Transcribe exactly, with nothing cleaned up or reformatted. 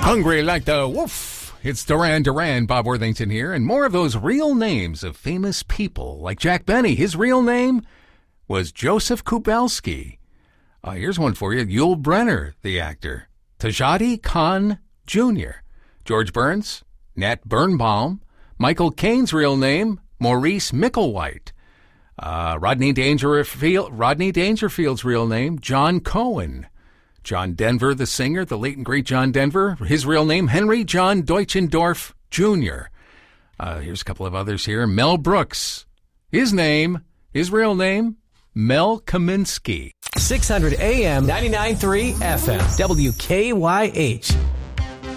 Hungry like the wolf. It's Duran Duran, Bob Worthington here, and more of those real names of famous people, like Jack Benny. His real name was Joseph Kubelski. Uh, here's one for you. Yul Brynner, the actor. Tajati Khan Junior George Burns, Nat Birnbaum. Michael Caine's real name, Maurice Micklewhite. Uh, Rodney Dangerfield, Rodney Dangerfield's real name, John Cohen. John Denver, the singer, the late and great John Denver. His real name, Henry John Deutschendorf Junior Uh, here's a couple of others here. Mel Brooks. His name, his real name, Mel Kaminsky. six hundred A M, ninety-nine point three F M, W K Y H.